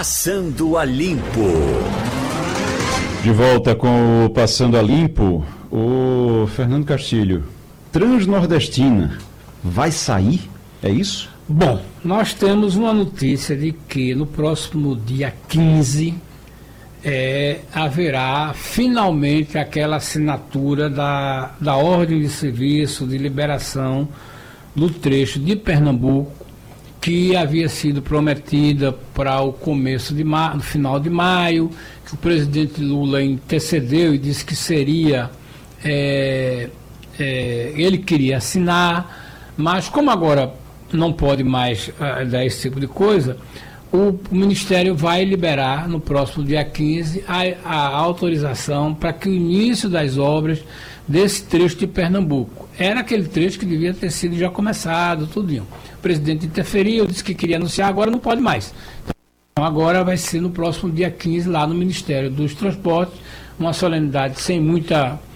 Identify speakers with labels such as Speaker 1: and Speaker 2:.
Speaker 1: Passando a Limpo.
Speaker 2: De volta com o Passando a Limpo, o Fernando Castilho. Transnordestina vai sair? É isso?
Speaker 3: Bom, nós temos uma notícia de que no próximo dia 15 haverá finalmente aquela assinatura da ordem de serviço de liberação do trecho de Pernambuco que havia sido prometida para o começo de no final de maio, que o presidente Lula intercedeu e disse que seria, ele queria assinar, mas como agora não pode mais dar esse tipo de coisa, o Ministério vai liberar no próximo dia 15 a autorização para que o início das obras desse trecho de Pernambuco. Era aquele trecho que devia ter sido já começado, tudinho. O presidente interferiu, disse que queria anunciar, agora não pode mais. Então agora vai ser no próximo dia 15 lá no Ministério dos Transportes, uma solenidade sem muita